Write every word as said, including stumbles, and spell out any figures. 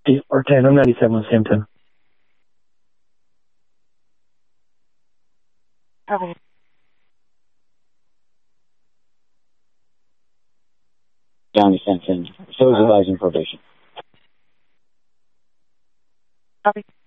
Or ten. I'm ninety-seven with Sam ten. Copy. Johnny Simpson. So is advising probation. Copy.